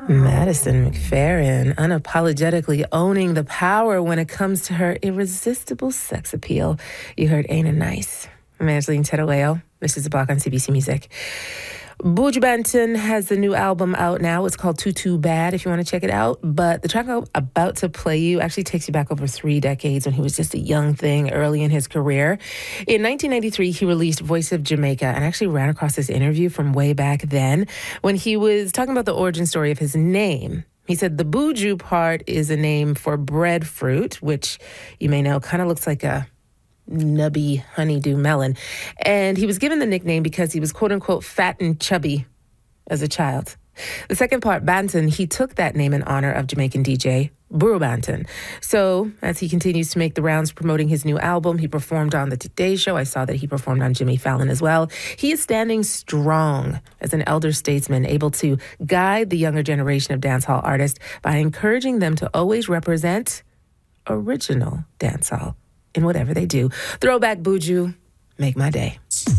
Madison McFerrin unapologetically owning the power when it comes to her irresistible sex appeal. You heard Ain't It Nice. I'm Angeline Tedaweo. This is The Block on CBC Music. Buju Banton has the new album out now. It's called Too Too Bad if you want to check it out. But the track I'm about to play you actually takes you back over 3 decades when he was just a young thing early in his career. In 1993, he released Voice of Jamaica and actually ran across this interview from way back then when he was talking about the origin story of his name. He said the Buju part is a name for breadfruit, which you may know kind of looks like a nubby honeydew melon. And he was given the nickname because he was quote-unquote fat and chubby as a child. The second part, Banton, he took that name in honor of Jamaican DJ Buju Banton. So as he continues to make the rounds promoting his new album, he performed on The Today Show. I saw that he performed on Jimmy Fallon as well. He is standing strong as an elder statesman, able to guide the younger generation of dancehall artists by encouraging them to always represent original dancehall in whatever they do. Throwback Buju, make my day.